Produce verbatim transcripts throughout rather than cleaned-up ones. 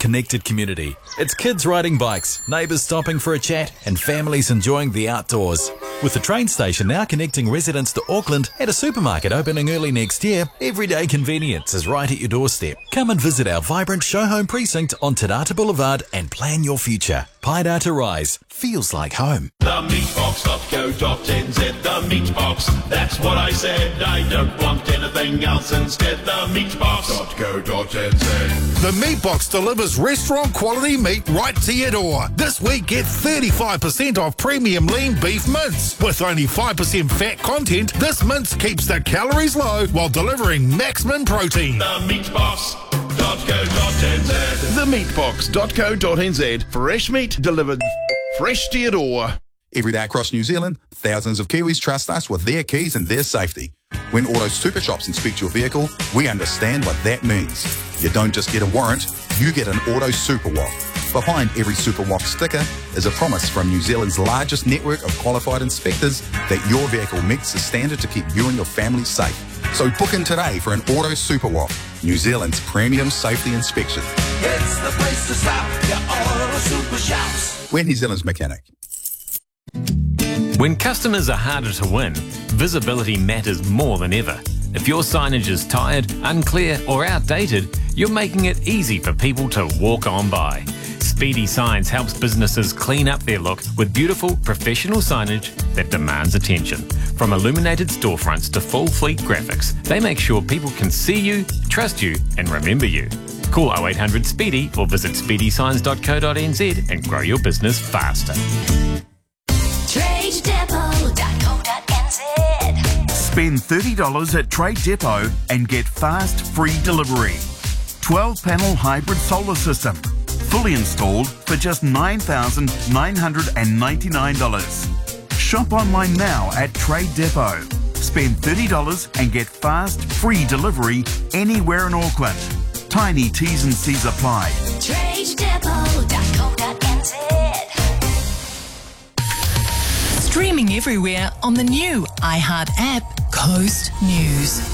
connected community. It's kids riding bikes, neighbours stopping for a chat, and families enjoying the outdoors. With the train station now connecting residents to Auckland and a supermarket opening early next year, everyday convenience is right at your doorstep. Come and visit our vibrant show home precinct on Te Rata Boulevard and plan your future. Paidata Rise feels like home. The meatbox dot co dot n z, the meatbox. That's what I said. I don't want anything else instead. The meatbox dot co dot n z. The Meatbox delivers restaurant quality meat right to your door. This week, get thirty-five percent off premium lean beef mince. With only five percent fat content, this mince keeps the calories low while delivering maximum protein. The meatbox dot co dot n z. the meatbox dot co dot n z. Fresh meat delivered fresh to your door. Every day across New Zealand, thousands of Kiwis trust us with their keys and their safety. When Auto Super Shops inspect your vehicle, we understand what that means. You don't just get a warrant, you get an Auto Super Walk. Behind every Super Walk sticker is a promise from New Zealand's largest network of qualified inspectors that your vehicle meets the standard to keep you and your family safe. So book in today for an Auto Super Walk, New Zealand's premium safety inspection. It's the place to stop, your Auto Super Shops. We're New Zealand's mechanic. When customers are harder to win, visibility matters more than ever. If your signage is tired, unclear or outdated, you're making it easy for people to walk on by. Speedy Signs helps businesses clean up their look with beautiful, professional signage that demands attention. From illuminated storefronts to full fleet graphics, they make sure people can see you, trust you and remember you. Call oh eight hundred SPEEDY or visit speedy signs dot co dot n z and grow your business faster. trade depot dot co dot n z. Spend thirty dollars at Trade Depot and get fast, free delivery. twelve panel hybrid solar system. Fully installed for just nine thousand nine hundred ninety-nine dollars. Shop online now at Trade Depot. Spend thirty dollars and get fast, free delivery anywhere in Auckland. Tiny T's and C's apply. trade depot dot co dot n z. Streaming everywhere on the new iHeart app, Coast News.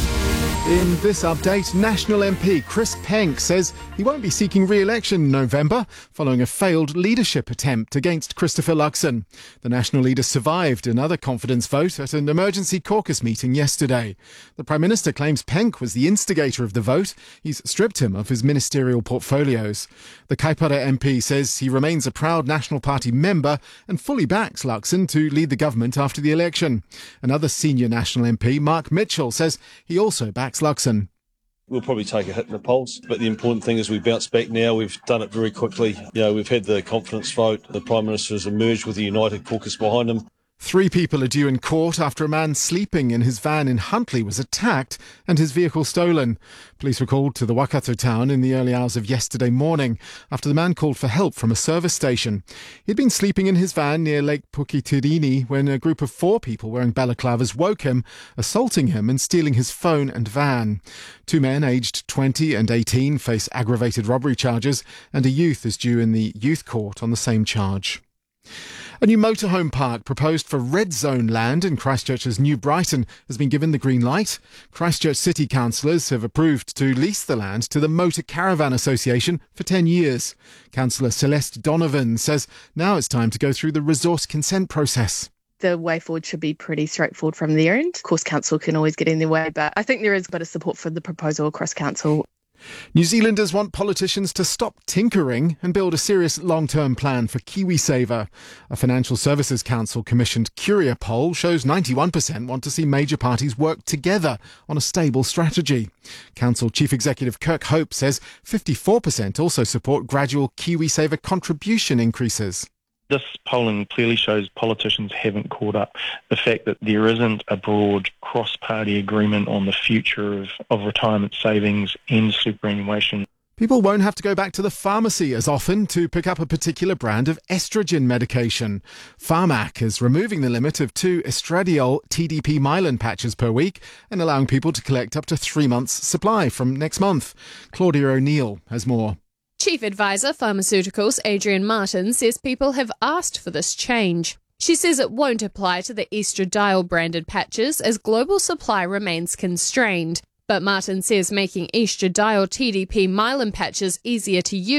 In this update, National M P Chris Penk says he won't be seeking re-election in November following a failed leadership attempt against Christopher Luxon. The National leader survived another confidence vote at an emergency caucus meeting yesterday. The Prime Minister claims Penk was the instigator of the vote. He's stripped him of his ministerial portfolios. The Kaipara M P says he remains a proud National Party member and fully backs Luxon to lead the government after the election. Another senior National M P, Mark Mitchell, says he also backs Luxon. We'll probably take a hit in the polls, but the important thing is we bounce back now. We've done it very quickly. You know, we've had the confidence vote. The Prime Minister has emerged with a united caucus behind him. Three people are due in court after a man sleeping in his van in Huntly was attacked and his vehicle stolen. Police were called to the Waikato town in the early hours of yesterday morning after the man called for help from a service station. He'd been sleeping in his van near Lake Pukitirini when a group of four people wearing balaclavas woke him, assaulting him and stealing his phone and van. Two men aged twenty and eighteen face aggravated robbery charges and a youth is due in the youth court on the same charge. A new motorhome park proposed for red zone land in Christchurch's New Brighton has been given the green light. Christchurch City councillors have approved to lease the land to the Motor Caravan Association for ten years. Councillor Celeste Donovan says now it's time to go through the resource consent process. The way forward should be pretty straightforward from their end. Of course, council can always get in their way, but I think there is a bit of support for the proposal across council. New Zealanders want politicians to stop tinkering and build a serious long-term plan for KiwiSaver. A Financial Services Council commissioned Curia poll shows ninety-one percent want to see major parties work together on a stable strategy. Council Chief Executive Kirk Hope says fifty-four percent also support gradual KiwiSaver contribution increases. This polling clearly shows politicians haven't caught up. The fact that there isn't a broad cross-party agreement on the future of, of retirement savings and superannuation. People won't have to go back to the pharmacy as often to pick up a particular brand of estrogen medication. Pharmac is removing the limit of two estradiol T D P myelin patches per week and allowing people to collect up to three months' supply from next month. Claudia O'Neill has more. Chief Advisor Pharmaceuticals Adrian Martin says people have asked for this change. She says it won't apply to the estradiol branded patches as global supply remains constrained. But Martin says making estradiol T D P myelin patches easier to use